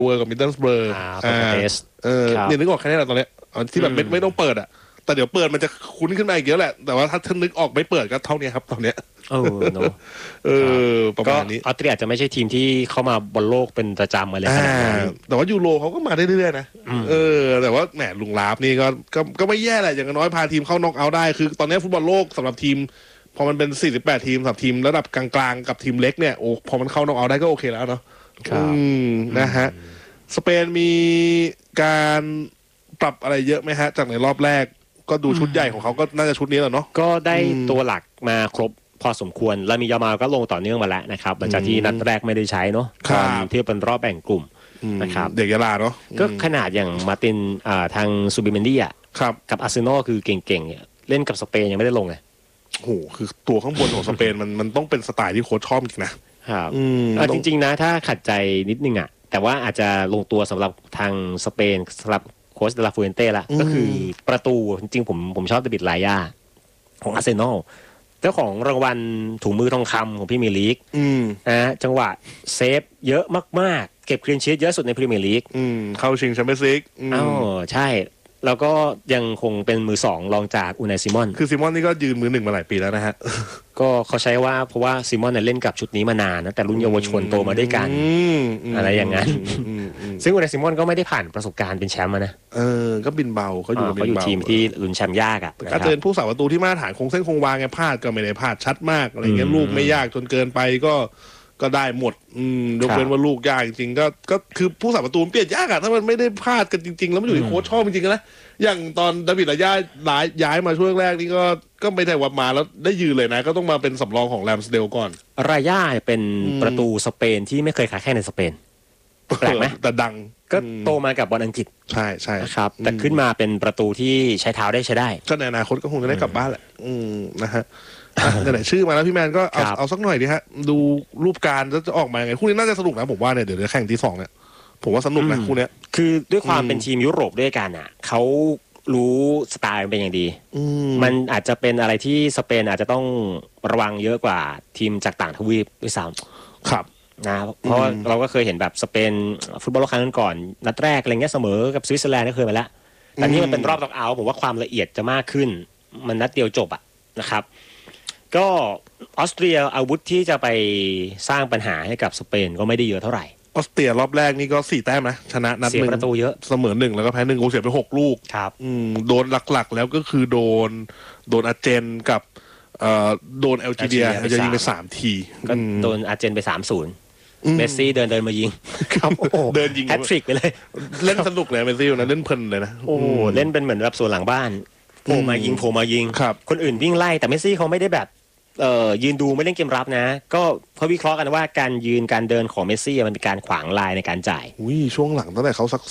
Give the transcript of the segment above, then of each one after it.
เวอร์กับมิดเดิลสเบอร์เนี่ยนึกออกแค่นี้แหละตอนนี้ที่แบบไม่ต้องเปิดอ่ะแต่เดี๋ยวเปิดมันจะคุ้นขึ้นมาอีกเยอะแหละแต่ว่าถ้านึกออกไม่เปิดก็เท่านี้ครับตอนเนี้ยเนาะประมาณนี้ออสเตรียอาจจะไม่ใช่ทีมที่เข้ามาบอลโลกเป็นประจำอะไรขนาดนั้นแต่ว่ายูโรเขาก็มาได้เรื่อยๆนะแต่ว่าแหมลุงลาบนี่ก็ไม่แย่แหละอย่างน้อยพาทีมเข้าน็อกเอาท์ได้คือตอนนี้ฟุตบอลโลกสำหรับทีมพอมันเป็น48ทีมสำหรับทีมระดับกลางๆกับทีมเล็กเนี่ยโอ้พอมันเข้าน็อกเอาท์ได้ก็โอเคแล้วเนาะนะฮะสเปนมีการปรับอะไรเยอะไหมฮะจากในรอบแรกก็ดูชุดใหญ่ของเขาก็น่าจะชุดนี้แหละเนาะก็ได้ตัวหลักมาครบพอสมควรลามิยามาลก็ลงต่อเนื่องมาแล้วนะครับหลังจากที่นัดแรกไม่ได้ใช้เนาะตอนที่เป็นรอบแบ่งกลุ่มนะครับเด็กยาลาเนาะก็ขนาดอย่างมาตินทางซูบิเมนดี้อ่ะกับอาร์เซนอลคือเก่งๆเนี่ยเล่นกับสเปนยังไม่ได้ลงเลยโอ้โหคือตัวข้างบนของสเปนมันต้องเป็นสไตล์ที่โค้ชชอบจริงนะครับจริงๆนะถ้าขัดใจนิดนึงอ่ะแต่ว่าอาจจะลงตัวสำหรับทางสเปนสำหรับโค้ชเดลาฟูเอนเต้ละก็คือประตูจริงๆผมชอบเดวิดลายาของอาร์เซนอลเจ้าของรางวัลถุงมือทองคำของพรีเมียร์ลีกจังหวะเซฟเยอะมากๆเก็บคลีนชีทเยอะสุดในพรีเมียร์ลีกเข้าชิงแชมเปี้ยนส์ลีกใช่แล้วก็ยังคงเป็นมือสองรองจากอูไนซิมอนคือซิมอนนี่ก็ยืนมือหนึ่งมาหลายปีแล้วนะฮะก็เขาใช้ว่าเพราะว่าซิมอนเนี่ยเล่นกับชุดนี้มานานนะแต่รุ่นเยาวชนโตมาด้วยกันอะไรอย่างนั้นซึ่งอูไนซิมอนก็ไม่ได้ผ่านประสบการณ์เป็นแชมป์นะก็บินเบาเขาอยู่ทีมที่ลุ้นแชมป์ยากอ่ะก็เตือนผู้สาประตูที่มาตรฐานคงเส้นคงวางไงพลาดก็ไม่ได้พลาดชัดมากอะไรเงี้ยลูกไม่ยากจนเกินไปก็ได้หมดยกเว้นว่าลูกยากจริงๆก็คือผู้สาประตูเปลี่ยนยากอะถ้ามันไม่ได้พลาดกันจริงๆแล้วมันอยู่ที่โค้ชชอบจริงๆนะอย่างตอนดาวิดลายาย้ายมาช่วงแรกนี่ก็ไม่ได้ว่ามาแล้วได้ยืนเลยนะก็ต้องมาเป็นสำรองของแรมสเดลก่อนรายาเป็นประตูสเปนที่ไม่เคยขาแข้งในสเปนแปลกไหมแต่ดังก็โตมากับบอลอังกฤษใช่ใช่ครับแต่ขึ้นมาเป็นประตูที่ใช้เท้าได้ใช้ได้ก็ในอนาคตก็คงจะได้กลับบ้านแหละนะฮะไหนชื่อมาแล้วพี่แมนก็เอาสักหน่อยดิฮะดูรูปการจะออกมาไงคู่นี้น่าจะสนุกนะผมว่าเนี่ยเดี๋ยวแข่งที่2เนี่ยผมว่าสนุกนะคู่นี้คือด้วยความเป็นทีมยุโรปด้วยกันอ่ะเขารู้สไตล์เป็นอย่างดีมันอาจจะเป็นอะไรที่สเปนอาจจะต้องระวังเยอะกว่าทีมจากต่างทวีปด้วยซ้ำครับนะเพราะเราก็เคยเห็นแบบสเปนฟุตบอลโลกครั้งก่อนนัดแรกอะไรเงี้ยเสมอกับสวิตเซอร์แลนด์ก็เคยมาแล้วแต่นี่มันเป็นรอบน็อกเอาท์ผมว่าความละเอียดจะมากขึ้นมันนัดเดียวจบอ่ะนะครับก็ออสเตรียอาวุธที่จะไปสร้างปัญหาให้กับสเปนก็ไม่ได้เยอะเท่าไหร่ออสเตรียรอบแรกนี่ก็4 แต้มนะชนะนัด 1เสียประตูเยอะเสมอ1แล้วก็แพ้1โกเสียไป6ลูกครับโดนหลักๆแล้วก็คือโดนอาร์เจนกับโดนเอลจีเดียจะยิงไป3ทีก็โดนอาร์เจนไป3-0เมสซี่เดินมายิงครับเดินยิงแฮตทริกไปเลยเล่นสนุกเลยเมสซี่นะเล่นเพลินเลยนะโอ้เล่นเป็นเหมือนแบบส่วนหลังบ้านโผล่มายิงคนอื่นวิ่งไล่แต่เมสซี่เขาไม่ได้แบบยืนดูไม่เล่นเกมรับนะก็เขาวิเคราะห์กันว่าการยืนการเดินของเมสซี่มันเป็นการขวางลายในการจ่ายช่วงหลังตั้งแต่เขาสัก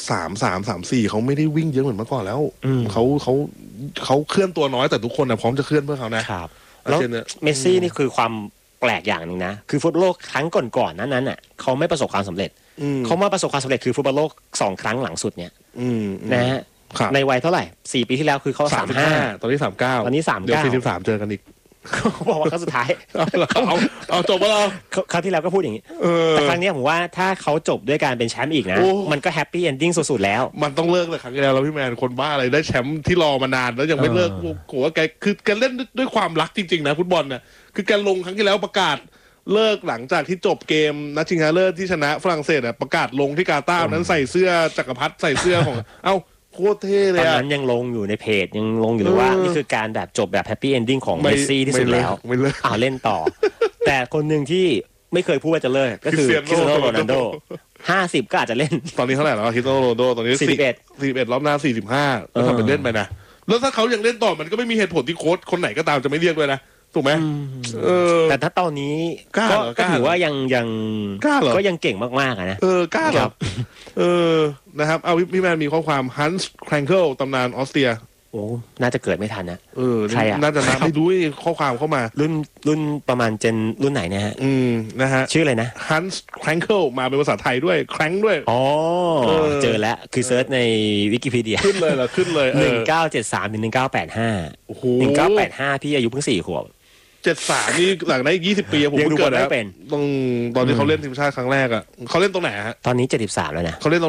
3-4เขาไม่ได้วิ่งเยอะเหมือนเมื่อก่อนแล้วเขาเคลื่อนตัวน้อยแต่ทุกคนพร้อมจะเคลื่อนเพื่อเขานะครับแล้วเมสซี่นี่คือความแปลกอย่างหนึ่งนะคือฟุตบอลโลกครั้งก่อนๆนั้นน่ะเขาไม่ประสบความสำเร็จเขามาประสบความสำเร็จคือฟุตบอลโลก2 ครั้งหลังสุดเนี่ยนะฮะในวัยเท่าไหร่4 ปีที่แล้วคือเขา 35ตอนนี้39 ตอนนี้39 เดี๋ยว43เจอกันอีกเขาบอกว่าครั้งสุดท้ายเอาจบแล้วครั้งที่แล้วก็พูดอย่างนี้แต่ครั้งนี้ผมว่าถ้าเขาจบด้วยการเป็นแชมป์อีกนะมันก็แฮปปี้เอนดิ้งสุดๆแล้วมันต้องเลิกเลยครั้งที่แล้วพี่แมนคนบ้าอะไรได้แชมป์ที่รอมานานแล้วยังไม่เลิกโหว่าแกคือแกเล่นด้วยความรักจริงๆนะฟุตบอลเนี่ยคือแกลงครั้งที่แล้วประกาศเลิกหลังจากที่จบเกมนัดชิงชนะเลิศที่ชนะฝรั่งเศสประกาศลงที่กาตาร์นั้นใส่เสื้อจักรพรรดิใส่เสื้อของโคตรเท่เลยตอนนั้นยังลงอยู่ในเพจยังลงอยู่เลยว่านี่คือการแบบจบแบบแฮปปี้เอนดิ้งของเมสซี่ที่สุดแล้วเล่นต่อแต่คนหนึ่งที่ไม่เคยพูดว่าจะเลิกก็คือคริสเตียโนโรนัลโด50ก็อาจจะเล่นตอนนี้เท่าไหร่แล้วคริสเตียโนโรนัลโดตอนนี้41รอบหน้า45แล้วทำเป็นเล่นไปนะแล้วถ้าเขายังเล่นต่อมันก็ไม่มีเหตุผลที่โค้ชคนไหนก็ตามจะไม่เรียกด้วยนะถูกไหมแต่ถ้าตอนนี้ก็ถือว่าก็ยังเก่งมากๆนะกล้าหรอนะครับเอาพี่แมนมีข้อความฮันส์แครงเกิลตำนานออสเตรียโอ้น่าจะเกิดไม่ทันนะใครน่าจะไม่รู้ข้อความเข้ามารุ่นประมาณเจนรุ่นไหนนะฮะนะฮะชื่ออะไรนะฮันส์แครงเกิลมาเป็นภาษาไทยด้วยแครงด้วยเจอแล้วคือเซิร์ชในวิกิพีเดียขึ้นเลยเหรอขึ้นเลย 1973 ถึง 1985 1985พี่อายุเพิ่ง4 ขวบ 73นี่หลังได้อีก20 ปีผมยังดูเพิ่งเกิดบอลไม่แล้วเป็นตอนที่เขาเล่นทีมชาติครั้งแรกอ่ะเขาเล่นตรงไหนฮะตอนนี้73แล้วนะเขาเล่นตรง